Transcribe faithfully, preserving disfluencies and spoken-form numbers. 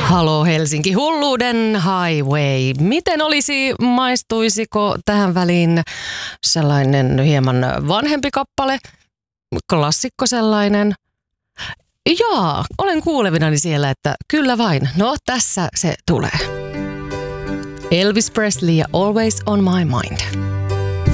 Halo Helsinki, hulluuden highway. Miten olisi, maistuisiko tähän väliin sellainen hieman vanhempi kappale, klassikko sellainen? Jaa, olen kuulevinani siellä, että kyllä vain. No, tässä se tulee. Elvis Presley ja Always on my mind.